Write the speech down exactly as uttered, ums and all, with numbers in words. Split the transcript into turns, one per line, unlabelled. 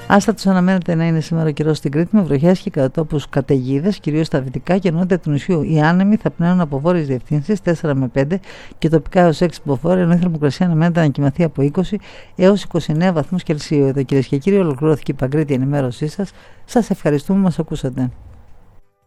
Άστατος αναμένεται να είναι σήμερα ο καιρός στην Κρήτη με βροχές και κατά τόπους καταιγίδες, κυρίως στα δυτικά και νότια του νησιού. Οι άνεμοι θα πνέουν από βόρειες διευθύνσεις τέσσερα με πέντε και τοπικά έως έξι μποφόρ, ενώ η θερμοκρασία αναμένεται να κοιμαθεί από είκοσι έως είκοσι εννέα βαθμούς Κελσίου. Εδώ κυρίες και κύριοι, ολοκληρώθηκε η Παγκρίτια ενημέρωσή σας. Σας ευχαριστούμε που μας ακούσατε.